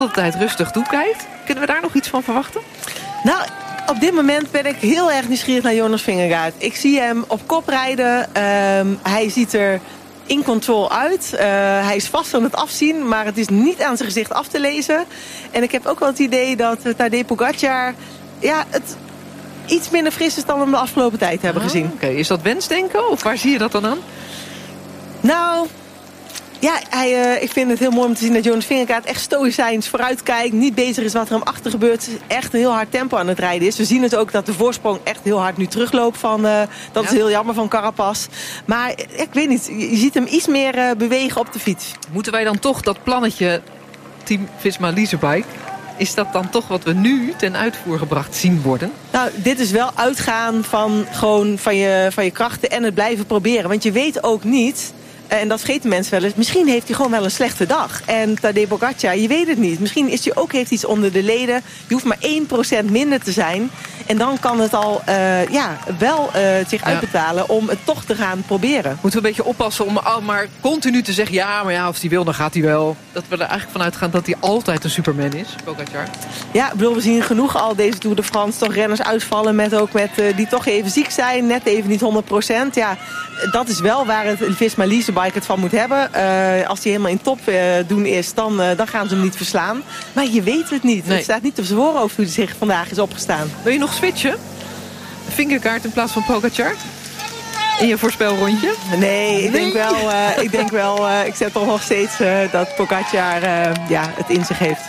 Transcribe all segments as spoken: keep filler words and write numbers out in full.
altijd rustig toekijkt. Kunnen we daar nog iets van verwachten? Nou, op dit moment ben ik heel erg nieuwsgierig naar Jonas Vingegaard. Ik zie hem op kop rijden. Um, hij ziet er in control uit. Uh, hij is vast aan het afzien, maar het is niet aan zijn gezicht af te lezen. En ik heb ook wel het idee dat Tadej Pogačar ja, het iets minder fris is dan we de afgelopen tijd hebben ah, gezien. Oké, okay. Is dat wensdenken of waar zie je dat dan aan? Nou, ja, hij, uh, ik vind het heel mooi om te zien dat Jonas Vingegaard echt stoïcijns vooruit kijkt. Niet bezig is wat er hem achter gebeurt. Echt een heel hard tempo aan het rijden is. We zien het ook dat de voorsprong echt heel hard nu terugloopt. Van, uh, dat ja. is heel jammer van Carapaz. Maar ik weet niet, je ziet hem iets meer uh, bewegen op de fiets. Moeten wij dan toch dat plannetje Team Visma Leasebike, is dat dan toch wat we nu ten uitvoer gebracht zien worden? Nou, dit is wel uitgaan van, gewoon van, je, van je krachten en het blijven proberen. Want je weet ook niet, en dat vergeten mensen wel eens, misschien heeft hij gewoon wel een slechte dag. En Tadej Pogačar, je weet het niet. Misschien is hij ook, heeft iets onder de leden. Je hoeft maar één procent minder te zijn. En dan kan het al uh, ja, wel uh, zich uitbetalen om het toch te gaan proberen. Moeten we een beetje oppassen om al maar continu te zeggen, ja, maar ja, als hij wil, dan gaat hij wel. Dat we er eigenlijk vanuit gaan dat hij altijd een superman is, Pogačar. Ja, ik bedoel, we zien genoeg al deze Tour de France toch renners uitvallen met ook met uh, die toch even ziek zijn, net even niet honderd procent. Ja, dat is wel waar het Visma Leasebike het van moet hebben. Uh, als hij helemaal in top uh, doen is, dan, uh, dan gaan ze hem niet verslaan. Maar je weet het niet. Nee. Het staat niet op zijn voorhoofd hoe hij zich vandaag is opgestaan. Wil je nog switchen? Vingegaard in plaats van Pogačar? In je voorspelrondje? Nee, ik nee. denk wel, uh, ik, denk wel uh, ik zet toch nog steeds uh, dat Pogačar uh, ja, het in zich heeft.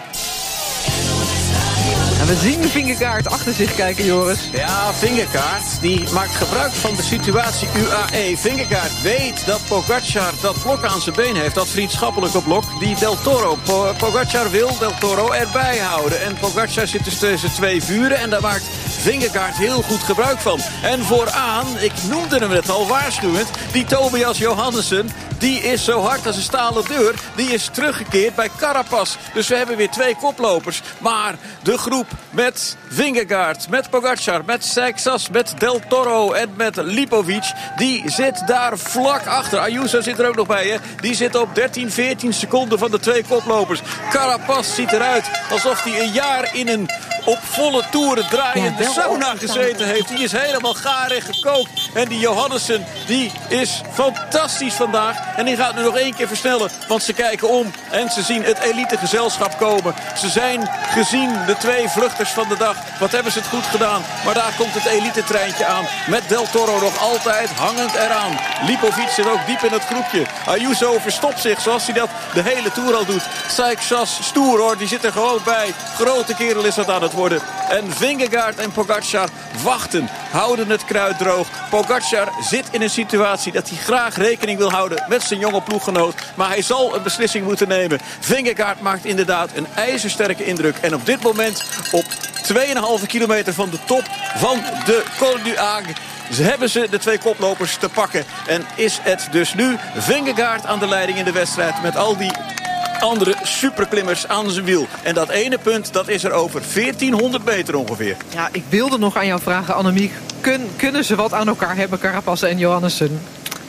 En we zien Vingegaard achter zich kijken, Joris. Ja, Vingegaard die maakt gebruik van de situatie U A E. Vingegaard weet dat Pogačar dat blok aan zijn been heeft, dat vriendschappelijke blok, die Del Toro. Pogačar wil Del Toro erbij houden. En Pogačar zit dus tussen twee vuren en daar maakt Vingegaard heel goed gebruik van. En vooraan, ik noemde hem net al waarschuwend, die Tobias Johannessen, die is zo hard als een stalen deur. Die is teruggekeerd bij Carapaz. Dus we hebben weer twee koplopers. Maar de groep met Vingegaard, met Pogačar, met Seixas, met Del Toro en met Lipovic, die zit daar vlak achter. Ayuso zit er ook nog bij, hè. Die zit op dertien, veertien seconden van de twee koplopers. Carapaz ziet eruit alsof hij een jaar in een op volle toeren draaiende ja, sauna gezeten heeft. Die is helemaal gaar en gekookt. En die Johannessen, die is fantastisch vandaag. En die gaat nu nog één keer versnellen. Want ze kijken om en ze zien het elitegezelschap komen. Ze zijn gezien de twee vluchters van de dag. Wat hebben ze het goed gedaan. Maar daar komt het elite-treintje aan. Met Del Toro nog altijd hangend eraan. Lipovic zit ook diep in het groepje. Ayuso verstopt zich zoals hij dat de hele Tour al doet. Seixas stoer hoor, die zit er gewoon bij. Grote kerel is dat aan het worden. En Vingegaard en Pogačar wachten. Houden het kruid droog. Pogačar zit in een situatie dat hij graag rekening wil houden met zijn jonge ploeggenoot. Maar hij zal een beslissing moeten nemen. Vingegaard maakt inderdaad een ijzersterke indruk. En op dit moment op twee komma vijf kilometer van de top van de Col du Hague Ze hebben ze de twee koplopers te pakken. En is het dus nu Vingegaard aan de leiding in de wedstrijd met al die andere superklimmers aan zijn wiel. En dat ene punt, dat is er over veertienhonderd meter ongeveer. Ja, ik wilde nog aan jou vragen, Annemiek. Kun, kunnen ze wat aan elkaar hebben, Carapaz en Johannessen?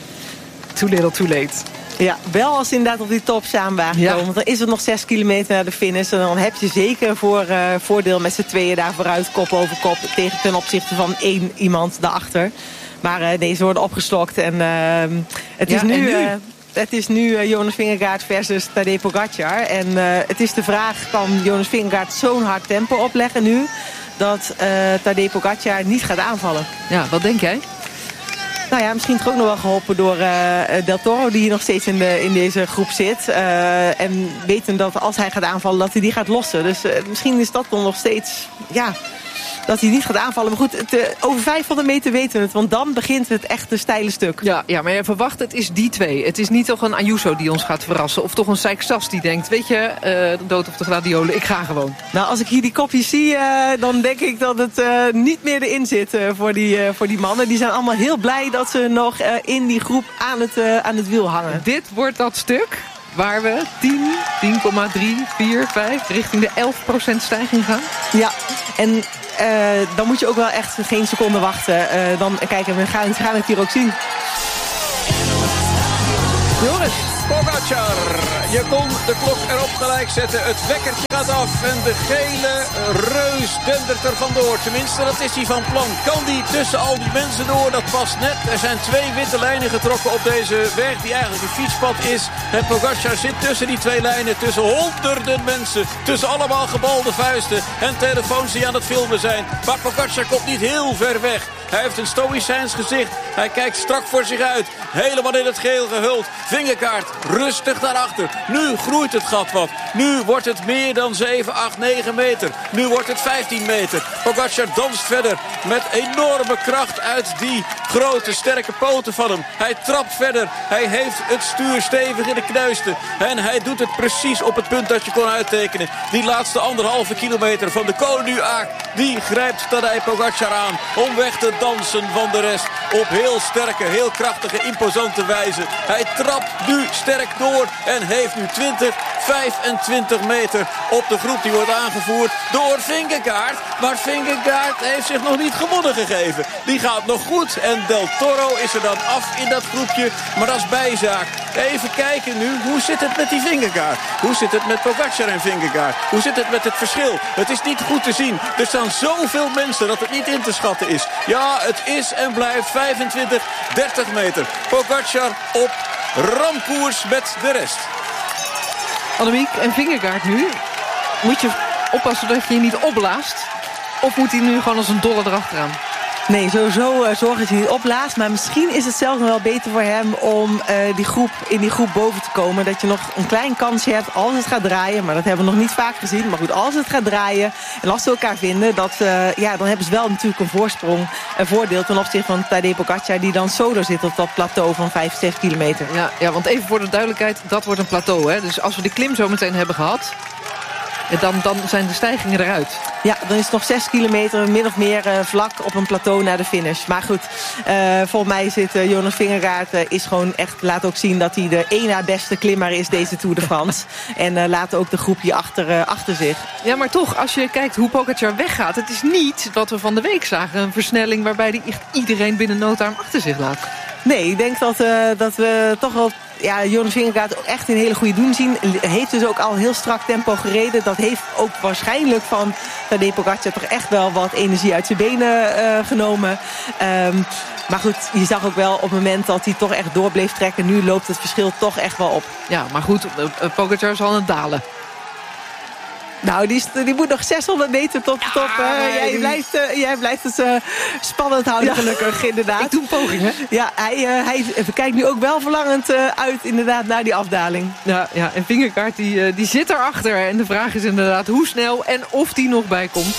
Too little, too late. Ja, wel als ze inderdaad op die top samen waren ja. komen. Want dan is het nog zes kilometer naar de finish. En dan heb je zeker voor, uh, voordeel met z'n tweeën daar vooruit, kop over kop, tegen ten opzichte van één iemand daarachter. Maar uh, deze worden opgestokt. En uh, het, ja, is nu, en nu? Uh, het is nu uh, Jonas Vingegaard versus Tadej Pogačar. En uh, het is de vraag, kan Jonas Vingegaard zo'n hard tempo opleggen nu dat uh, Tadej Pogačar niet gaat aanvallen? Ja, wat denk jij? Nou ja, misschien toch ook nog wel geholpen door uh, Del Toro, die hier nog steeds in, de, in deze groep zit. Uh, en weten dat als hij gaat aanvallen, dat hij die gaat lossen. Dus uh, misschien is dat dan nog steeds, ja, dat hij niet gaat aanvallen. Maar goed, het, uh, over vijfhonderd meter weten we het, want dan begint het echte steile stuk. Ja, ja, maar je verwacht, het is die twee. Het is niet toch een Ayuso die ons gaat verrassen. Of toch een Seixas die denkt, weet je, uh, de dood of de gladiolen, ik ga gewoon. Nou, als ik hier die kopjes zie, uh, dan denk ik dat het uh, niet meer erin zit uh, voor, die, uh, voor die mannen. Die zijn allemaal heel blij dat ze nog uh, in die groep aan het, uh, aan het wiel hangen. Dit wordt dat stuk waar we tien, tien komma drie, vier, vijf richting de elf procent stijging gaan. Ja, en Uh, dan moet je ook wel echt geen seconde wachten. Uh, dan, kijk, we gaan, gaan het hier ook zien. Joris. Pogačar. Je kon de klok erop gelijk zetten. Het wekkertje gaat af en de gele reus dendert er vandoor. Tenminste, dat is hij van plan. Kan die tussen al die mensen door? Dat past net. Er zijn twee witte lijnen getrokken op deze weg die eigenlijk een fietspad is. En Pogačar zit tussen die twee lijnen. Tussen honderden mensen. Tussen allemaal gebalde vuisten en telefoons die aan het filmen zijn. Maar Pogačar komt niet heel ver weg. Hij heeft een stoïcijns gezicht. Hij kijkt strak voor zich uit. Helemaal in het geel gehuld. Vingegaard rustig daarachter. Nu groeit het gat wat. Nu wordt het meer dan zeven, acht, negen meter. Nu wordt het vijftien meter. Pogačar danst verder met enorme kracht uit die grote sterke poten van hem. Hij trapt verder. Hij heeft het stuur stevig in de knuisten. En hij doet het precies op het punt dat je kon uittekenen. Die laatste anderhalve kilometer van de Col du Hac. Die grijpt Tadej Pogačar aan om weg te dansen van de rest. Op heel sterke, heel krachtige, imposante wijze. Hij trapt nu sterk door en heeft nu twintig, vijfentwintig meter op de groep. Die wordt aangevoerd door Vingegaard. Maar Vingegaard heeft zich nog niet gewonnen gegeven. Die gaat nog goed en Del Toro is er dan af in dat groepje. Maar dat is bijzaak. Even kijken nu, hoe zit het met die Vingegaard? Hoe zit het met Pogačar en Vingegaard? Hoe zit het met het verschil? Het is niet goed te zien. Er staan zoveel mensen dat het niet in te schatten is. Ja, het is en blijft vijfentwintig, dertig meter. Pogačar op ramkoers met de rest. Annemiek, en Vingegaard nu. Moet je oppassen dat je je niet opblaast? Of moet hij nu gewoon als een dolle erachteraan? Nee, sowieso uh, zorgen dat hij niet opblaast. Maar misschien is het zelfs nog wel beter voor hem om uh, die groep, in die groep boven te komen. Dat je nog een klein kansje hebt als het gaat draaien. Maar dat hebben we nog niet vaak gezien. Maar goed, als het gaat draaien en als ze elkaar vinden, dat, uh, ja, dan hebben ze wel natuurlijk een voorsprong. Een voordeel ten opzichte van Tadej Pogačar, die dan solo zit op dat plateau van vijf, zes kilometer. Ja, ja, want even voor de duidelijkheid, dat wordt een plateau. Hè? Dus als we die klim zo meteen hebben gehad, Dan, dan zijn de stijgingen eruit. Ja, dan is het nog zes kilometer min of meer uh, vlak op een plateau naar de finish. Maar goed, uh, volgens mij zit uh, Jonas Vingegaard uh, is gewoon echt, laat ook zien dat hij de één na beste klimmer is deze Tour de France. En uh, laat ook de groep hier achter, uh, achter zich. Ja, maar toch, als je kijkt hoe Pogačar weggaat, het is niet wat we van de week zagen. Een versnelling waarbij hij echt iedereen binnen no time achter zich laat. Nee, ik denk dat, uh, dat we toch wel, ja, Jonas Vingegaard echt in een hele goede doen zien. Heeft dus ook al heel strak tempo gereden. Dat heeft ook waarschijnlijk van Tadej Pogačar toch echt wel wat energie uit zijn benen uh, genomen. Um, maar goed, je zag ook wel op het moment dat hij toch echt door bleef trekken. Nu loopt het verschil toch echt wel op. Ja, maar goed, uh, Pogačar zal aan het dalen. Nou, die, die moet nog zeshonderd meter tot de ja, top. Uh, jij, die... blijft, uh, jij blijft het uh, spannend houden, ja. Gelukkig, inderdaad. Ik doe een poging, hè? Ja, hij, uh, hij kijkt nu ook wel verlangend uh, uit, inderdaad, naar die afdaling. Ja, ja, en Vingegaard, die, uh, die zit erachter. En de vraag is inderdaad hoe snel en of die nog bij komt.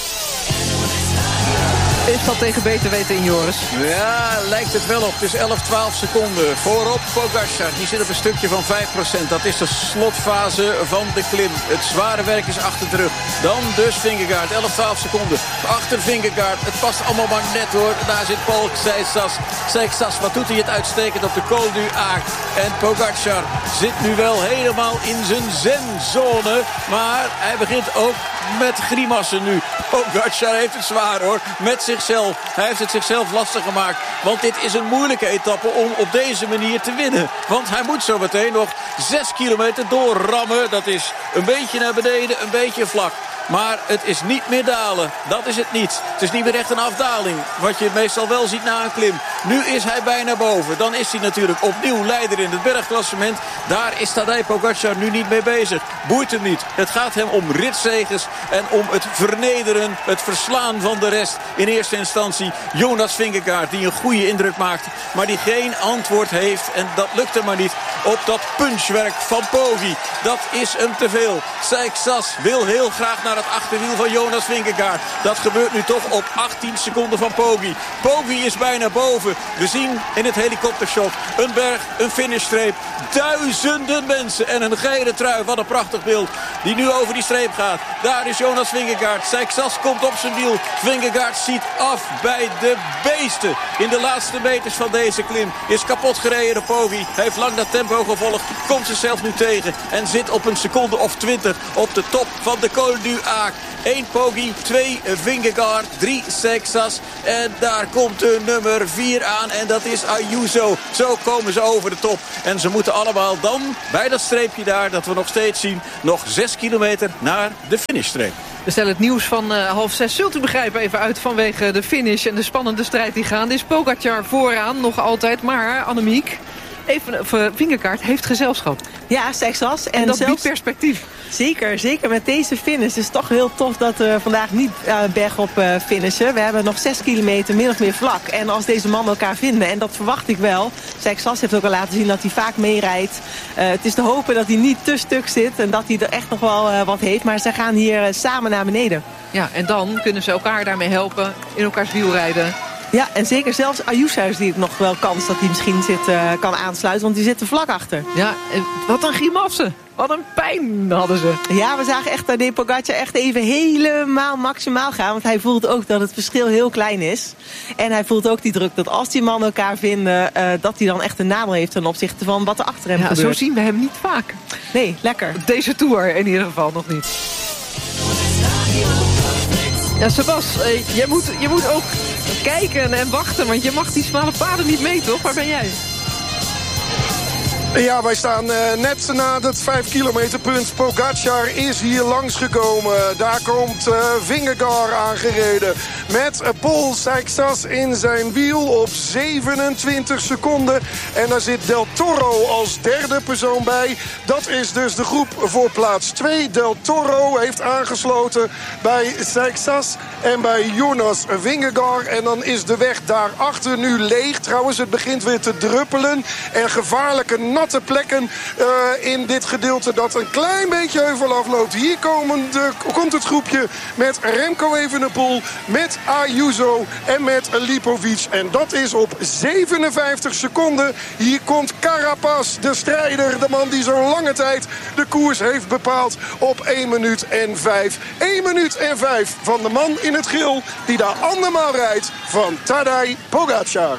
Is dat tegen beter weten in, Joris? Ja, lijkt het wel op. Het is elf, twaalf seconden. Voorop Pogačar. Die zit op een stukje van vijf procent. Dat is de slotfase van de klim. Het zware werk is achter de rug. Dan dus Vingegaard. elf, twaalf seconden. Achter Vingegaard. Het past allemaal maar net hoor. Daar zit Paul Seiksas. Seiksas, wat doet hij het uitstekend op de Col du Hac. En Pogačar zit nu wel helemaal in zijn zenzone. Maar hij begint ook met grimassen nu. Pogačar heeft het zwaar hoor. Met zichzelf. Hij heeft het zichzelf lastig gemaakt. Want dit is een moeilijke etappe om op deze manier te winnen. Want hij moet zo meteen nog zes kilometer doorrammen. Dat is een beetje naar beneden, een beetje vlak. Maar het is niet meer dalen. Dat is het niet. Het is niet meer echt een afdaling. Wat je meestal wel ziet na een klim. Nu is hij bijna boven. Dan is hij natuurlijk opnieuw leider in het bergklassement. Daar is Tadej Pogačar nu niet mee bezig. Boeit hem niet. Het gaat hem om ritzeges en om het vernederen, het verslaan van de rest. In eerste instantie Jonas Vingegaard, die een goede indruk maakt, maar die geen antwoord heeft. En dat lukt hem maar niet op dat punchwerk van Poggi. Dat is hem te veel. Seiksas wil heel graag naar het achterwiel van Jonas Vingegaard. Dat gebeurt nu toch op achttien seconden van Poggi. Poggi is bijna boven. We zien in het helikoptershot een berg, een finishstreep. Duizenden mensen en een gele trui. Wat een prachtig beeld die nu over die streep gaat. Daar is Jonas Vingegaard. Seiksas komt op zijn wiel. Vingegaard ziet af bij de beesten. In de laatste meters van deze klim is kapot gereden door Poggi. Heeft lang dat tempo gevolgd. Komt zichzelf nu tegen en zit op een seconde of twintig op de top van de Col du Hac. één Poggi, twee Vingegaard, drie Seixas. En daar komt de nummer vier aan. En dat is Ayuso. Zo komen ze over de top. En ze moeten allemaal dan, bij dat streepje daar, dat we nog steeds zien, nog zes kilometer naar de finishstreep. We stellen het nieuws van uh, half zes, zult u begrijpen, even uit vanwege de finish en de spannende strijd die gaan. Is Pogacar vooraan, nog altijd, maar Annemiek, even, of, uh, Vingegaard heeft gezelschap. Ja, Seixas. En, en dat zelfs biedt perspectief. Zeker, zeker met deze finish. Het is toch heel tof dat we vandaag niet uh, bergop uh, finishen. We hebben nog zes kilometer min of meer vlak. En als deze mannen elkaar vinden, en dat verwacht ik wel. Seixas heeft ook al laten zien dat hij vaak meerijdt. Uh, het is te hopen dat hij niet te stuk zit en dat hij er echt nog wel uh, wat heeft. Maar ze gaan hier uh, samen naar beneden. Ja, en dan kunnen ze elkaar daarmee helpen, in elkaars wiel rijden. Ja, en zeker zelfs Ayuso zie ik nog wel kans dat hij misschien zit, uh, kan aansluiten. Want die zit er vlak achter. Ja, wat een grimassen. Wat een pijn hadden ze. Ja, we zagen echt Tadej Pogacar echt even helemaal maximaal gaan. Want hij voelt ook dat het verschil heel klein is. En hij voelt ook die druk dat als die mannen elkaar vinden, Uh, dat hij dan echt een nadeel heeft ten opzichte van wat er achter hem ja, gebeurt. Zo zien we hem niet vaak. Nee, lekker. Deze Tour in ieder geval nog niet. Ja, Sebas, uh, je, moet, je moet ook kijken en wachten, want je mag die smale paden niet mee, toch? Waar ben jij? Ja, wij staan uh, net na het vijf kilometer punt. Pogacar is hier langsgekomen. Daar komt uh, Vingegaard aangereden. Met uh, Paul Seixas in zijn wiel op zevenentwintig seconden. En daar zit Del Toro als derde persoon bij. Dat is dus de groep voor plaats twee. Del Toro heeft aangesloten bij Seixas en bij Jonas Vingegaard. En dan is de weg daarachter nu leeg. Trouwens, het begint weer te druppelen. En gevaarlijke natte plekken uh, in dit gedeelte dat een klein beetje heuvel afloopt. Hier komen de, komt het groepje met Remco Evenepoel, met Ayuso en met Lipovic. En dat is op zevenenvijftig seconden. Hier komt Carapaz, de strijder, de man die zo'n lange tijd de koers heeft bepaald, op één minuut en vijf. één minuut en vijf van de man in het geel die daar andermaal rijdt, van Tadej Pogacar.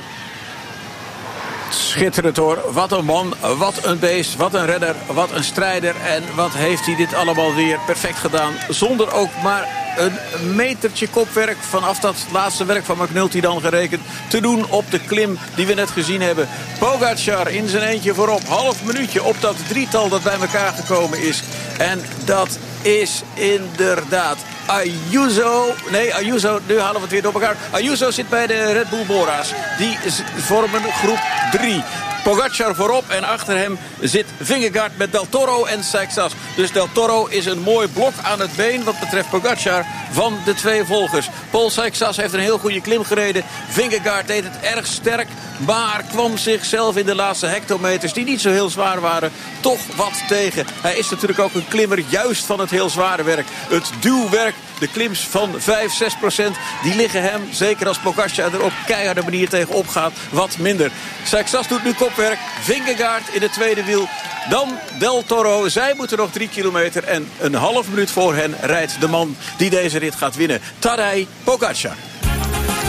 Schitterend hoor. Wat een man, wat een beest, wat een redder, wat een strijder. En wat heeft hij dit allemaal weer perfect gedaan. Zonder ook maar een metertje kopwerk vanaf dat laatste werk van McNulty dan gerekend te doen op de klim die we net gezien hebben. Pogacar in zijn eentje voorop. Half minuutje op dat drietal dat bij elkaar gekomen is. En dat is inderdaad Ayuso. Nee, Ayuso, nu halen we het weer door elkaar. Ayuso zit bij de Red Bull Bora's. Die vormen groep drie. Pogacar voorop en achter hem zit Vingegaard met Del Toro en Seixas. Dus Del Toro is een mooi blok aan het been wat betreft Pogacar van de twee volgers. Paul Seixas heeft een heel goede klim gereden. Vingegaard deed het erg sterk, maar kwam zichzelf in de laatste hectometers, die niet zo heel zwaar waren, toch wat tegen. Hij is natuurlijk ook een klimmer juist van het heel zware werk. Het duwwerk, de klims van vijf, zes procent, die liggen hem, zeker als Pogacar er op keiharde manier tegen opgaat, wat minder. Seixas doet nu kopwerk. Vingegaard in het tweede wiel. Dan Del Toro. Zij moeten nog drie kilometer. En een half minuut voor hen rijdt de man die deze rit gaat winnen. Tadej Pogacar.